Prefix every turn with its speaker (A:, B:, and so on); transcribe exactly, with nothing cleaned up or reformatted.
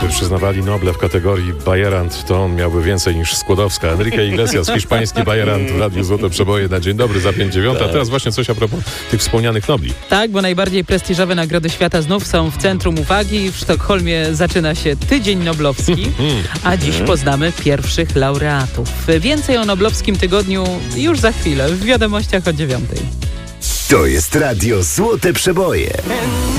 A: przyznawali Noble w kategorii Bajerant, to on miałby więcej niż Skłodowska. Enrique Iglesias, hiszpański Bajerant w Radiu Złote Przeboje na dzień dobry za pięć dziewiąta. Tak. Teraz właśnie coś a propos tych wspomnianych Nobli.
B: Tak, bo najbardziej prestiżowe nagrody świata znów są w centrum uwagi. W Sztokholmie zaczyna się Tydzień Noblowski, a dziś poznamy pierwszych laureatów. Więcej o Noblowskim Tygodniu już za chwilę w wiadomościach o dziewiątej.
C: To jest Radio Złote Przeboje.